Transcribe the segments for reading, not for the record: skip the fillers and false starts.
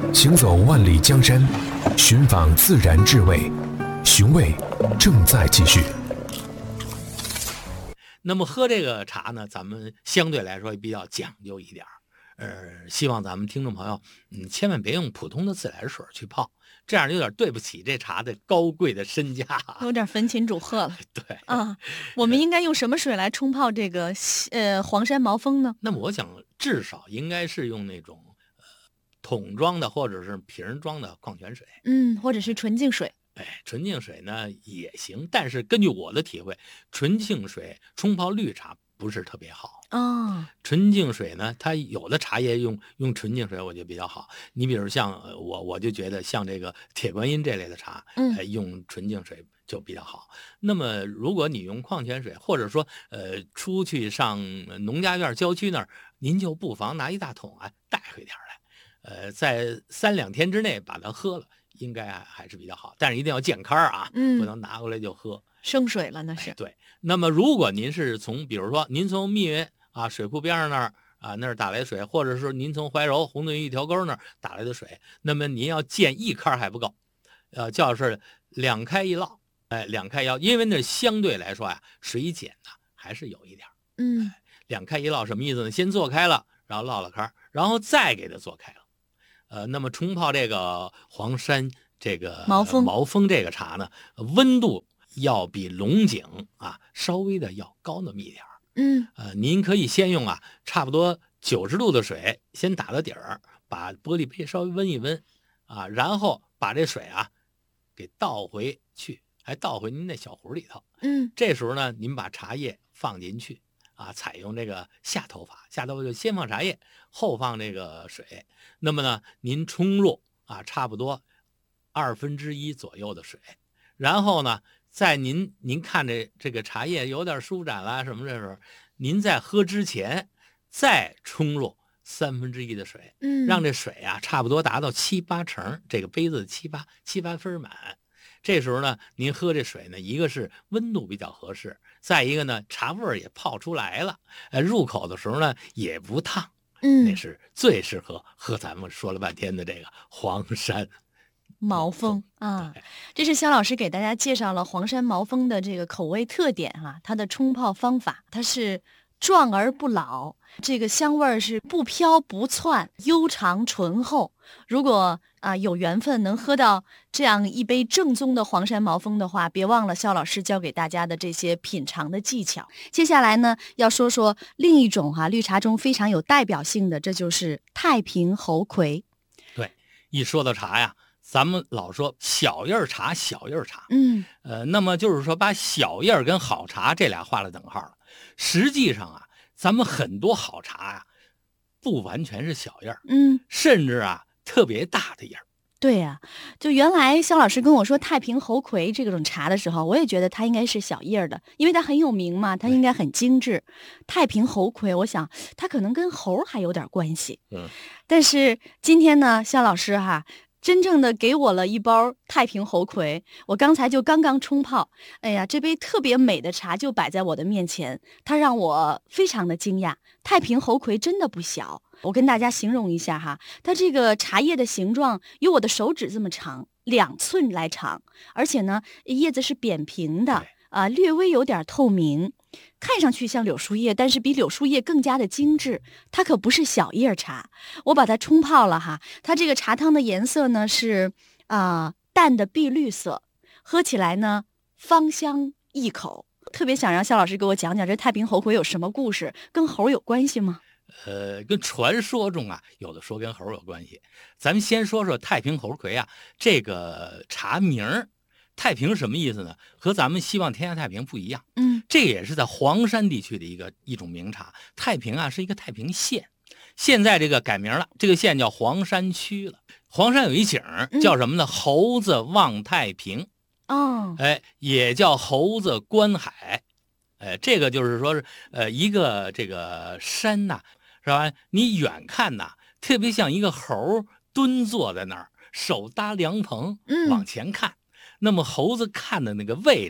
行走万里江山，寻访自然智慧，寻味正在继续。 那么喝这个茶呢，咱们相对来说也比较讲究一点希望咱们听众朋友，千万别用普通的自来水去泡，这样有点对不起这茶的高贵的身价， 有点焚琴煮鹤了。 对啊，我们应该用什么水来冲泡这个黄山毛峰呢？ 那么我想至少应该是用那种桶装的或者是瓶装的矿泉水， 或者是纯净水。 纯净水呢也行，但是根据我的体会，纯净水冲泡绿茶不是特别好。纯净水呢，它有的茶叶用纯净水我觉得比较好。你比如像我就觉得像这个铁观音这类的茶，用纯净水就比较好。那么如果你用矿泉水，或者说出去上农家院郊区那儿，您就不妨拿一大桶带回点来，在3-2天之内把它喝了，应该还是比较好，但是一定要健康啊，不能拿过来就喝生水了那是。 对，那么如果您是比如说您从密云水库边上那儿打来水，或者是您从怀柔红墩一条沟那儿打来的水，那么您要建1开还不够，就是2开1涝，2开1涝，因为那相对来说水碱还是有一点，2开1涝什么意思呢？先做开了，然后涝了开，然后再给它做开了。那么冲泡这个黄山这个毛峰这个茶呢，温度要比龙井稍微的要高那么一点。您可以先用差不多90度的水先打到底儿，把玻璃杯稍微温一温然后把这水给倒回去，还倒回您那小壶里头。这时候呢，您把茶叶放进去采用这个下头法就先放茶叶，后放这个水。那么呢，您冲入差不多1/2左右的水，然后呢，在您看这个茶叶有点舒展啦什么，这时候您在喝之前再冲入1/3的水，让这水差不多达到7-8成，这个杯子7-8分满。这时候呢，您喝这水呢，一个是温度比较合适，再一个呢，茶味儿也泡出来了，入口的时候呢也不烫，那是最适合喝咱们说了半天的这个黄山毛峰这是肖老师给大家介绍了黄山毛峰的这个口味特点它的冲泡方法，它是壮而不老，这个香味是不飘不窜，悠长醇厚。如果有缘分能喝到这样一杯正宗的黄山毛峰的话，别忘了肖老师教给大家的这些品尝的技巧。接下来呢，要说说另一种绿茶中非常有代表性的，这就是太平猴魁。 对，一说到茶咱们老说小叶茶，那么就是说把小叶跟好茶这俩画了等号了。实际上咱们很多好茶不完全是小叶甚至特别大的叶。 对就原来肖老师跟我说太平猴魁这种茶的时候，我也觉得它应该是小叶的，因为它很有名嘛，它应该很精致。太平猴魁，我想它可能跟猴还有点关系。但是今天呢，肖老师真正的给我了一包太平猴魁，我刚才就刚冲泡，哎呀，这杯特别美的茶就摆在我的面前，它让我非常的惊讶。太平猴魁真的不小，我跟大家形容一下它这个茶叶的形状有我的手指这么长，2寸来长，而且呢，叶子是扁平的略微有点透明，看上去像柳树叶，但是比柳树叶更加的精致。它可不是小叶茶。我把它冲泡了它这个茶汤的颜色呢是淡的碧绿色，喝起来呢芳香一口。特别想让肖老师给我讲讲这太平猴魁有什么故事，跟猴有关系吗？ 跟传说中有的说跟猴有关系。咱们先说说太平猴魁这个茶名。太平什么意思呢？和咱们希望天下太平不一样。这也是在黄山地区的一种名茶。太平是一个太平县，现在这个改名了，这个县叫黄山区了。黄山有一景叫什么呢？猴子望太平。也叫猴子观海。这个就是说一个这个山是吧？你远看特别像一个猴蹲坐在那儿，手搭凉棚往前看。那么猴子看的那个位置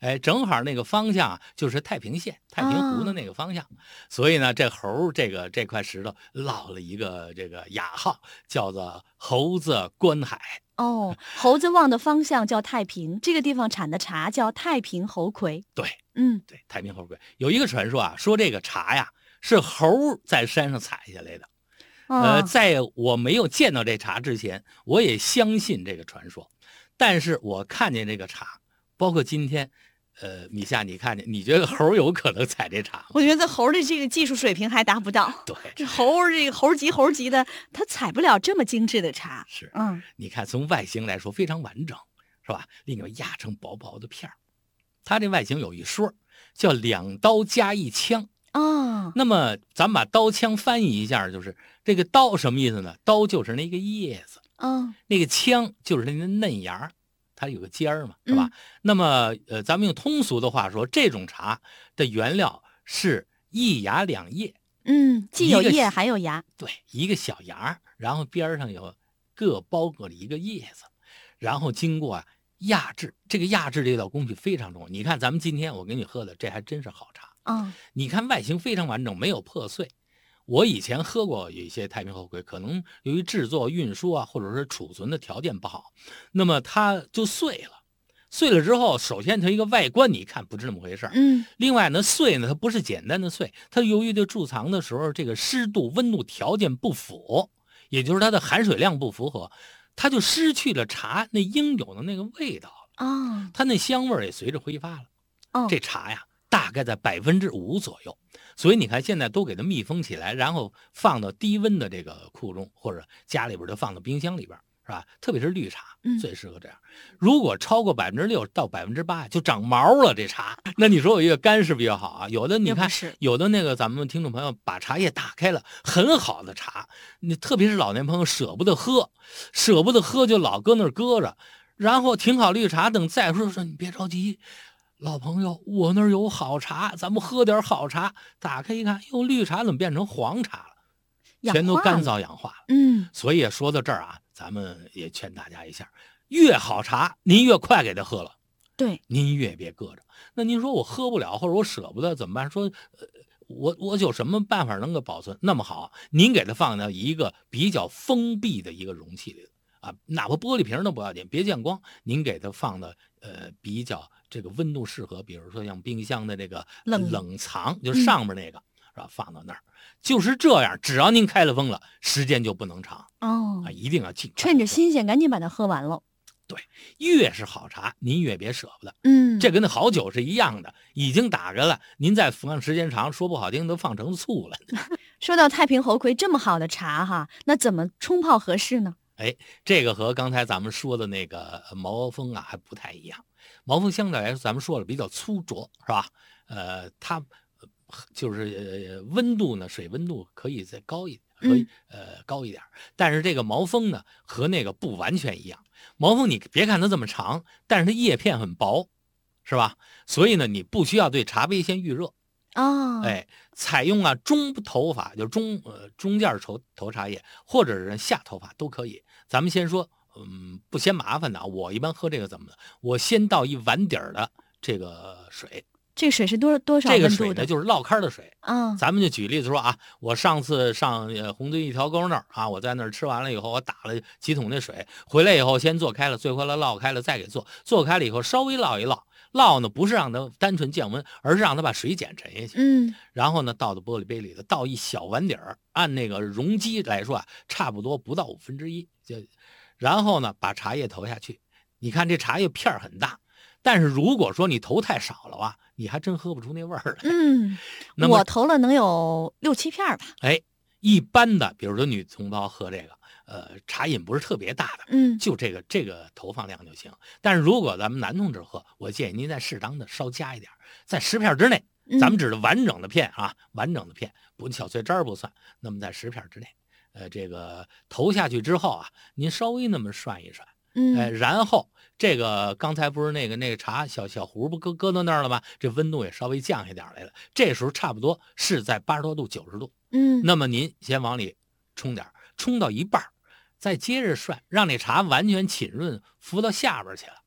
哎，正好那个方向啊，就是太平县、太平湖的那个方向。所以呢，这猴这块石头落了一个这个雅号，叫做猴子观海。 哦，猴子望的方向叫太平，这个地方产的茶叫太平猴魁。 对， 嗯， 对，太平猴魁有一个传说啊，说这个茶呀是猴在山上采下来的。在我没有见到这茶之前，我也相信这个传说。但是我看见这个茶，包括今天，米夏你看见，你觉得猴有可能采这茶吗？ 我觉得猴的这个技术水平还达不到。 对， 这个猴急的，他采不了这么精致的茶。 是，你看从外形来说非常完整，是吧？另外压成薄薄的片儿，它这外形有一说叫2刀加1枪。那么咱们把刀枪翻译一下，就是这个刀什么意思呢？刀就是那个叶子，那个枪就是那个嫩芽，它有个尖儿嘛，是吧？那么咱们用通俗的话说，这种茶的原料是1芽2叶， 既有叶还有芽， 对，一个小芽，然后边上有各包裹了一个叶子，然后经过压制，这个压制这道工序非常重要。你看咱们今天我给你喝的，这还真是好茶。你看外形非常完整，没有破碎。我以前喝过有一些太平猴魁，可能由于制作、运输啊，或者是储存的条件不好，那么它就碎了。碎了之后，首先它一个外观你看不是那么回事。另外呢，碎呢它不是简单的碎，它由于这贮藏的时候这个湿度、温度条件不符，也就是它的含水量不符合，它就失去了茶那应有的那个味道了。它那香味也随着挥发了。这茶呀，大概在5%左右，所以你看现在都给它密封起来，然后放到低温的这个库中，或者家里边就放到冰箱里边，是吧？特别是绿茶，最适合这样。如果超过6%到8%，就长毛了这茶。那你说有一个干是比较好啊，有的你看，有的那个咱们听众朋友把茶叶打开了，很好的茶，你特别是老年朋友舍不得喝就老搁那儿搁着，然后挺好绿茶，等再说你别着急。老朋友，我那儿有好茶，咱们喝点好茶。打开一看，哟，绿茶怎么变成黄茶了？全都干燥氧化了。所以说到这儿啊，咱们也劝大家一下，越好茶您越快给它喝了， 对， 您越别搁着。那您说我喝不了，或者我舍不得怎么办？说，我有什么办法能够保存？那么好，您给它放到一个比较封闭的一个容器里啊，哪怕玻璃瓶都不要紧，别见光。您给它放到比较这个温度适合，比如说像冰箱的这个冷藏，就是上面那个，是吧？放到那儿，就是这样。只要您开了封了，时间就不能长一定要尽快趁着新鲜赶紧把它喝完了。 对，越是好茶，您越别舍不得。这跟那好酒是一样的，已经打开了，您再放时间长，说不好听都放成醋了。 说到太平猴魁这么好的茶哈，那怎么冲泡合适呢？ 这个和刚才咱们说的那个毛峰啊还不太一样。毛峰相对来说，咱们说了比较粗浊，是吧？它就是温度呢，水温度可以再高一点，可以高一点。但是这个毛峰呢，和那个不完全一样。毛峰你别看它这么长，但是它叶片很薄，是吧？所以呢，你不需要对茶杯先预热。采用中头法，就中间头茶叶，或者是下头法都可以。咱们先说，不嫌麻烦的，我一般喝这个怎么的？我先倒1碗底儿的这个水。 这个水是多少温度的？ 这个水呢，就是烙开的水。咱们就举例子说啊，我上次上红堆一条沟那儿啊，我在那儿吃完了以后，我打了几桶那水，回来以后先做开了，最后来烙开了再给做开了以后稍微烙一烙。烙呢不是让它单纯降温，而是让它把水碱沉下去。然后呢，倒到玻璃杯里头，倒一小碗底儿，按那个容积来说差不多不到1/5。然后呢，把茶叶投下去。你看这茶叶片很大，但是如果说你投太少了你还真喝不出那味儿来。 我投了能有6、7片吧。 一般的，比如说女同胞喝这个。茶瘾不是特别大的，就这个投放量就行。但是如果咱们男同志喝，我建议您再适当的稍加一点，在10片之内，咱们指的完整的片完整的片，不小碎渣不算。那么在10片之内，这个投下去之后您稍微那么涮一涮，然后这个刚才不是那个茶小壶不搁到那儿了吗？这温度也稍微降下点来了，这时候差不多是在80多度、90度。那么您先往里冲点，冲到一半。再接着涮，让那茶完全浸润，浮到下边去了。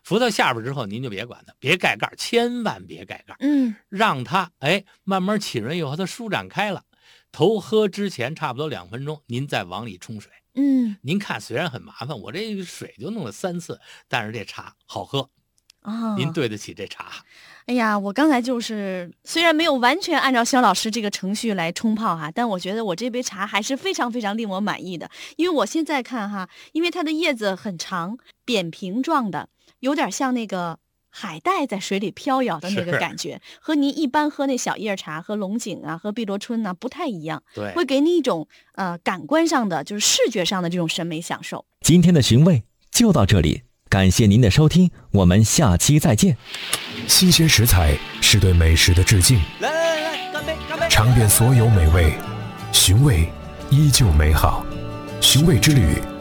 浮到下边之后，您就别管它，别盖盖，千万别盖盖，让它慢慢起润以后，它舒展开了。头喝之前差不多2分钟，您再往里冲水。您看虽然很麻烦，我这个水就弄了3次，但是这茶好喝您对得起这茶。 哎呀，我刚才就是虽然没有完全按照肖老师这个程序来冲泡哈，但我觉得我这杯茶还是非常非常令我满意的。因为我现在看哈，因为它的叶子很长，扁平状的，有点像那个海带在水里飘摇的那个感觉，和您一般喝那小叶茶、喝龙井啊、喝碧螺春呐不太一样， 对， 会给你一种感官上的，就是视觉上的这种审美享受。 今天的寻味就到这里，感谢您的收听，我们下期再见。 新鲜食材是对美食的致敬， 来，干杯，干杯！ 尝遍所有美味，寻味依旧美好。寻味之旅